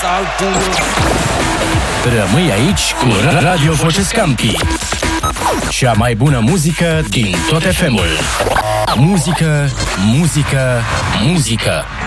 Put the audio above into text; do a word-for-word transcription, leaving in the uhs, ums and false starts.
Rămâi aici cu Radio Voce Scampi. Cea mai bună muzică din tot F M-ul. Muzică, muzică, muzică.